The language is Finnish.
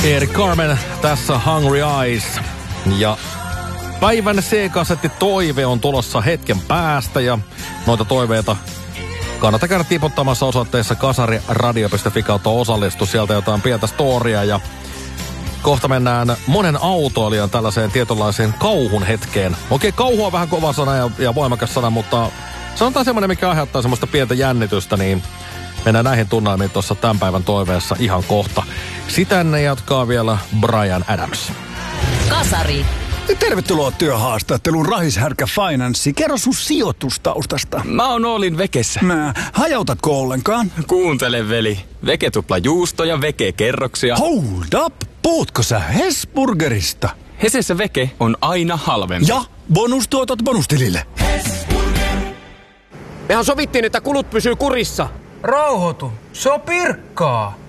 Eric Carmen tässä Hungry Eyes. Ja päivän C-kasetti toive on tulossa hetken päästä ja noita toiveita kannattaa käydä tiputtamassa osoitteessa kasariradio.fi kautta osallistu. Sieltä jotain pientä storia ja kohta mennään monen autoilijan tällaiseen tietynlaiseen kauhun hetkeen. Okei, kauhu on vähän kova sana ja voimakas sana, mutta sanotaan semmoinen, mikä aiheuttaa semmoista pientä jännitystä, niin mennään näihin tunnelmiin tuossa tämän päivän toiveessa ihan kohta. Sitä ennen jatkaa vielä Bryan Adams. Kasari. Tervetuloa työhaastatteluun Rahishärkä Finanssi. Kerro sun sijoitustaustasta. Mä oon Oolin Vekessä. Hajautatko ollenkaan? Kuuntele, veli. Veke tupla juustoja, Veke kerroksia. Hold up! Puhutko sä Hesburgerista? Hesessä Veke on aina halvempi. Ja bonustuotot bonustilille. Mehän sovittiin, että kulut pysyy kurissa. Rauhoitu. Se on Pirkkaa.